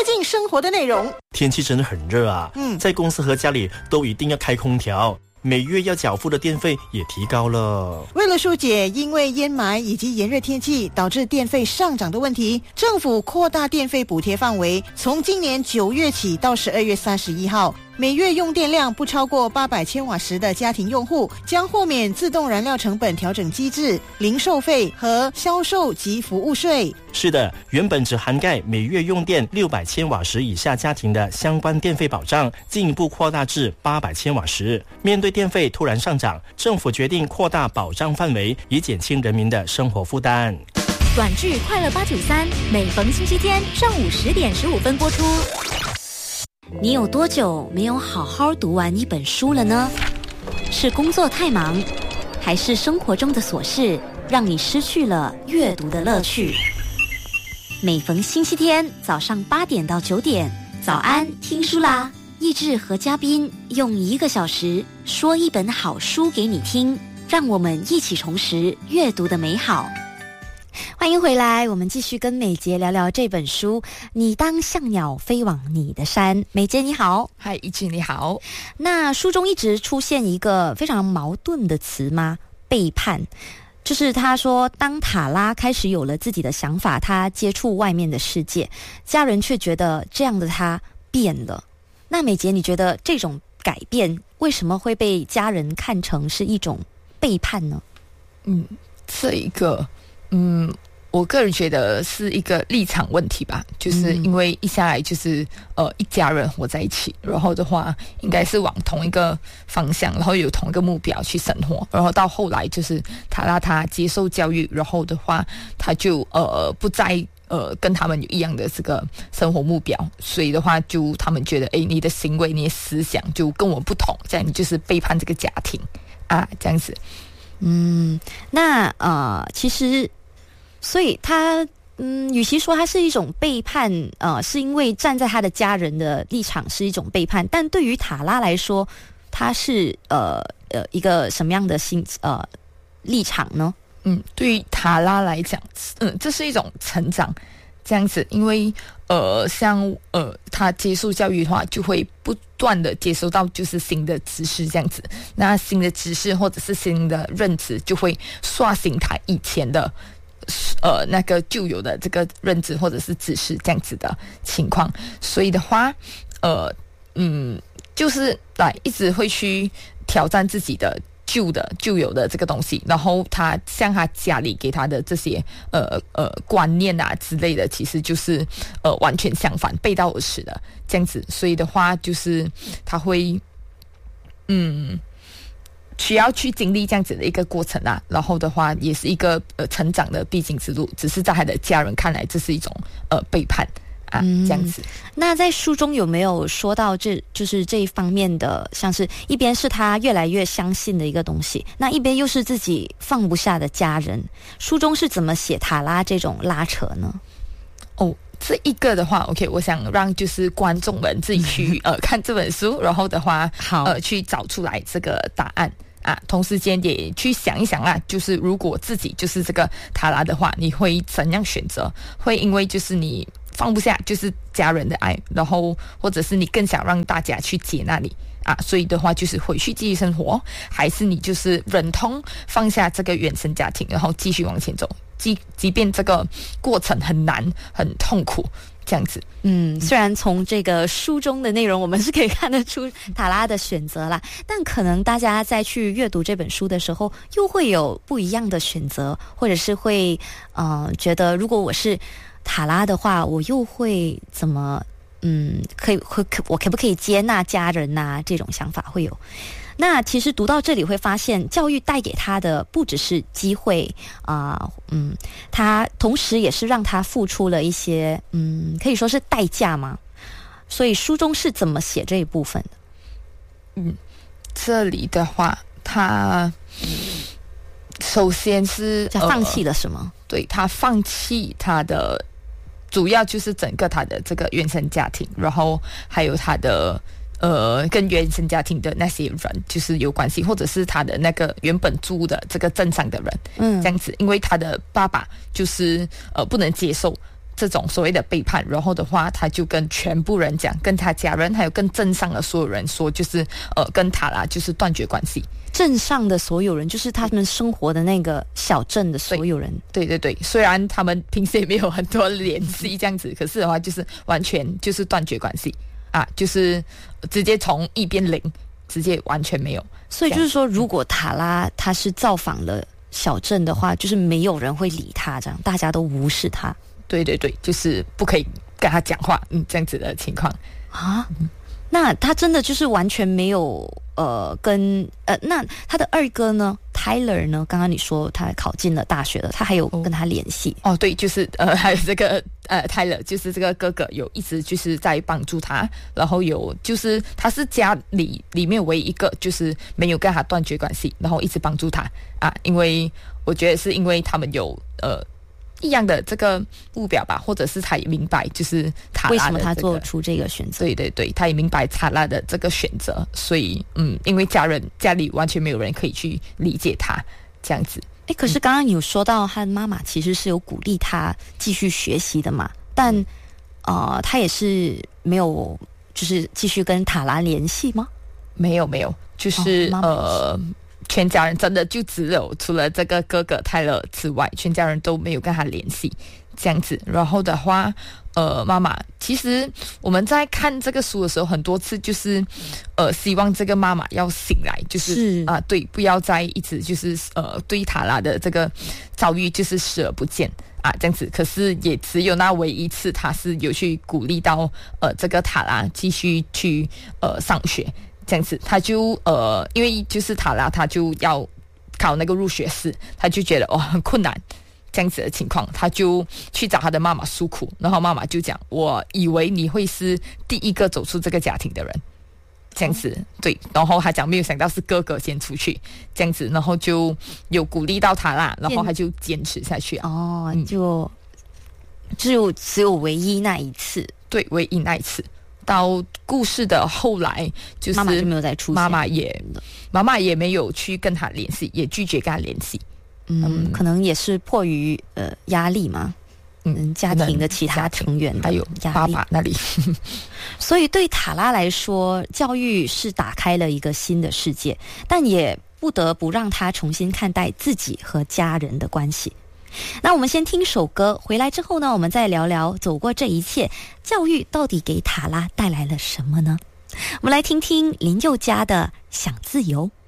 近生活的内容。 天气真的很热啊，在公司和家里都一定要开空调，每月要缴付的电费也提高了。 为了疏解因为烟霾以及炎热天气导致电费上涨的问题，政府扩大电费补贴范围，从今年9月起到12月31号，每月用电量不超过800千瓦时的家庭用户将豁免自动燃料成本调整机制、零售费和销售及服务税。 是的，原本只涵盖每月用电600千瓦时以下家庭的相关电费保障，进一步扩大至800千瓦时。面对电费突然上涨，政府决定扩大保障范围，以减轻人民的生活负担。 短剧《快乐893》每逢星期天上午10点15分播出。你有多久没有好好读完一本书了呢？是工作太忙，还是生活中的琐事让你失去了阅读的乐趣？每逢星期天早上8点到9点，早安听书啦！益智和嘉宾用1个小时说一本好书给你听，让我们一起重拾阅读的美好。欢迎回来，我们继续跟美杰聊聊这本书《你当像鸟飞往你的山》。美杰你好。 嗨，一句你好。 那书中一直出现一个非常矛盾的词吗？背叛。就是他说，当塔拉开始有了自己的想法，他接触外面的世界，家人却觉得这样的他变了。那美杰，你觉得这种改变为什么会被家人看成是一种背叛呢？ 这一个我个人觉得是一个立场问题吧，就是因为一下来就是一家人活在一起，然后的话应该是往同一个方向，然后有同一个目标去生活，然后到后来就是他接受教育，然后的话他就不再跟他们有一样的这个生活目标，所以的话就他们觉得你的行为你的思想就跟我不同，这样你就是背叛这个家庭啊，这样子。 那其实所以他与其说他是一种背叛，是因为站在他的家人的立场是一种背叛，但对于塔拉来说，他是一个什么样的立场呢？ 对于塔拉来讲，这是一种成长，这样子，因为像他接受教育的话，就会不断的接收到就是新的知识这样子，那新的知识或者是新的认知就会刷新他以前的那个旧有的这个认知或者是知识这样子的情况，所以的话就是一直会去挑战自己的旧有的这个东西，然后他像他家里给他的这些观念啊之类的，其实就是完全相反，背道而驰的这样子，所以的话就是他会需要去经历这样子的一个过程啊，然后的话也是一个成长的必经之路，只是在他的家人看来这是一种背叛这样子。 那在书中有没有说到就是这一方面的，像是一边是他越来越相信的一个东西，那一边又是自己放不下的家人，书中是怎么写塔拉这种拉扯呢？ 这一个的话 OK， 我想让就是观众们自己去看这本书，然后的话去找出来这个答案同时间也去想一想就是如果自己就是这个塔拉的话，你会怎样选择？会因为就是你放不下就是家人的爱，然后或者是你更想让大家去接纳你所以的话就是回去继续生活，还是你就是忍痛放下这个原生家庭，然后继续往前走，即便这个过程很难很痛苦这样子。 虽然从这个书中的内容我们是可以看得出塔拉的选择啦，但可能大家在去阅读这本书的时候又会有不一样的选择，或者是会觉得如果我是塔拉的话，我又会怎么我可不可以接纳家人这种想法会有。那其实读到这里会发现，教育带给他的不只是机会他同时也是让他付出了一些可以说是代价嘛。所以书中是怎么写这一部分的？ 这里的话，他首先是放弃了什么？ 对，他放弃他的主要就是整个他的这个原生家庭，然后还有他的跟原生家庭的那些人就是有关系，或者是他的那个原本住的这个镇上的人这样子，因为他的爸爸就是不能接受这种所谓的背叛，然后的话他就跟全部人讲，跟他家人还有跟镇上的所有人说，就是跟塔拉就是断绝关系。 镇上的所有人就是他们生活的那个小镇的所有人。 对对对，虽然他们平时也没有很多联系这样子，可是的话就是完全就是断绝关系啊，就是直接从1变0，直接完全没有。 所以就是说，如果塔拉他是造访了小镇的话，就是没有人会理他，这样大家都无视他。 对对对，就是不可以跟他讲话，这样子的情况啊。那他真的就是完全没有那他的二哥呢 Tyler 呢？刚刚你说他考进了大学了，他还有跟他联系哦？对，就是还有这个Tyler， 就是这个哥哥有一直就是在帮助他，然后有就是他是家里面唯一一个就是没有跟他断绝关系，然后一直帮助他啊，因为我觉得是因为他们有一样的这个目标吧，或者是他也明白就是塔拉的、 为什么他做出这个选择。 对对对，他也明白塔拉的这个选择，所以因为家里完全没有人可以去理解他这样子。 可是刚刚你有说到他的妈妈其实是有鼓励他继续学习的嘛，但他也是没有就是继续跟塔拉联系吗？ 没有，就是全家人真的就只有除了这个哥哥泰勒之外，全家人都没有跟他联系这样子。然后的话妈妈其实我们在看这个书的时候很多次就是希望这个妈妈要醒来，就是对，不要再一直就是对塔拉的这个遭遇就是视而不见这样子。可是也只有那唯一一次他是有去鼓励到这个塔拉继续去上学这样子。他就因为就是塔拉他就要考那个入学试，他就觉得很困难这样子的情况，他就去找他的妈妈诉苦，然后妈妈就讲，我以为你会是第一个走出这个家庭的人这样子。对，然后他讲没有想到是哥哥先出去这样子，然后就有鼓励到他啦，然后他就坚持下去就只有唯一那一次。 对，唯一那一次。到故事的后来就是妈妈就没有再出现， 妈妈也没有去跟他联系，也拒绝跟他联系。 可能也是迫于压力嘛，家庭的其他成员的还有爸爸那里所以对塔拉来说，教育是打开了一个新的世界，但也不得不让他重新看待自己和家人的关系。那我们先听首歌，回来之后呢，我们再聊聊走过这一切，教育到底给塔拉带来了什么呢？我们来听听林宥嘉的《想自由》。